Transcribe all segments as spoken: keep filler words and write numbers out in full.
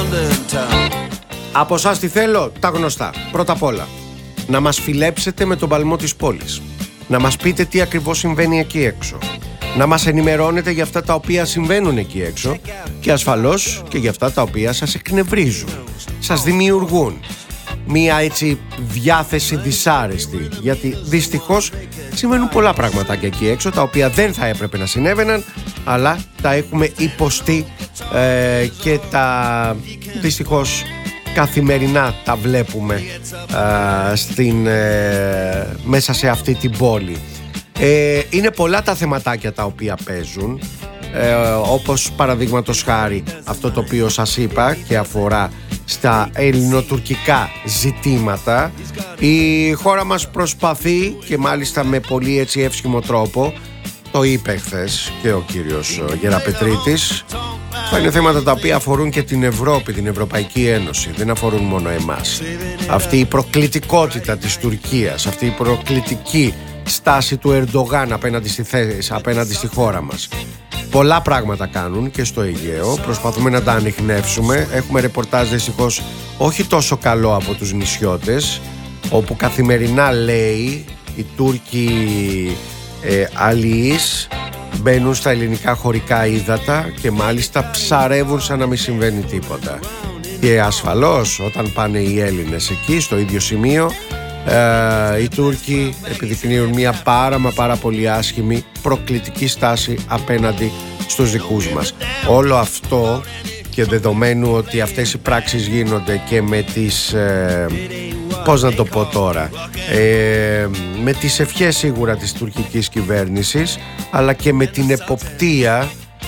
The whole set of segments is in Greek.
Από εσάς τι θέλω, τα γνωστά. Πρώτα απ' όλα, να μας φιλέψετε με τον παλμό της πόλης. Να μας πείτε τι ακριβώς συμβαίνει εκεί έξω. Να μας ενημερώνετε για αυτά τα οποία συμβαίνουν εκεί έξω και ασφαλώς και για αυτά τα οποία σας εκνευρίζουν, σας δημιουργούν μία έτσι διάθεση δυσάρεστη, γιατί δυστυχώς συμβαίνουν πολλά πράγματα και εκεί έξω τα οποία δεν θα έπρεπε να συνέβαιναν, αλλά τα έχουμε υποστεί ε, και τα δυστυχώς καθημερινά τα βλέπουμε ε, στην, ε, μέσα σε αυτή την πόλη. Ε, είναι πολλά τα θεματάκια τα οποία παίζουν, ε, όπως παραδείγματος χάρη αυτό το οποίο σας είπα και αφορά στα ελληνοτουρκικά ζητήματα. Η χώρα μας προσπαθεί και μάλιστα με πολύ έτσι εύσχυμο τρόπο, το είπε χθες και ο κύριος Γεραπετρίτης, θα είναι θέματα τα οποία αφορούν και την Ευρώπη, την Ευρωπαϊκή Ένωση, δεν αφορούν μόνο εμάς. Αυτή η προκλητικότητα της Τουρκίας, αυτή η προκλητική στάση του Ερντογάν απέναντι στη, θέση, απέναντι στη χώρα μας. Πολλά πράγματα κάνουν και στο Αιγαίο, προσπαθούμε να τα ανιχνεύσουμε. Έχουμε ρεπορτάζ δυστυχώς όχι τόσο καλό από τους νησιώτες, όπου καθημερινά λέει οι Τούρκοι ε, αλληλείς μπαίνουν στα ελληνικά χωρικά ύδατα και μάλιστα ψαρεύουν σαν να μην συμβαίνει τίποτα. Και ασφαλώς όταν πάνε οι Έλληνες εκεί στο ίδιο σημείο, ε, οι Τούρκοι επιδεικνύουν μια πάρα μα πάρα πολύ άσχημη προκλητική στάση απέναντι στους δικούς μας. Όλο αυτό, και δεδομένου ότι αυτές οι πράξεις γίνονται και με τις ε, πώς να το πω τώρα, ε, με τις ευχές σίγουρα της τουρκικής κυβέρνησης, αλλά και με την εποπτεία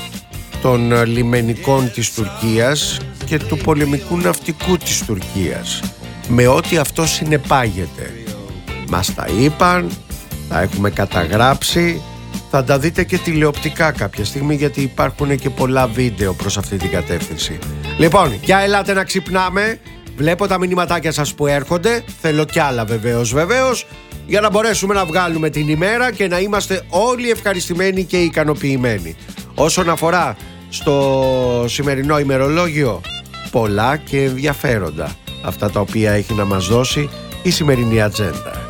των λιμενικών της Τουρκίας και του πολεμικού ναυτικού της Τουρκίας, με ό,τι αυτό συνεπάγεται. Μας τα είπαν, τα έχουμε καταγράψει, θα τα δείτε και τηλεοπτικά κάποια στιγμή, γιατί υπάρχουν και πολλά βίντεο προς αυτή την κατεύθυνση. Λοιπόν, για ελάτε να ξυπνάμε. Βλέπω τα μηνυματάκια σας που έρχονται. Θέλω κι άλλα βεβαίως βεβαίως, για να μπορέσουμε να βγάλουμε την ημέρα και να είμαστε όλοι ευχαριστημένοι και ικανοποιημένοι. Όσον αφορά στο σημερινό ημερολόγιο, πολλά και ενδιαφέροντα αυτά τα οποία έχει να μας δώσει η σημερινή ατζέντα.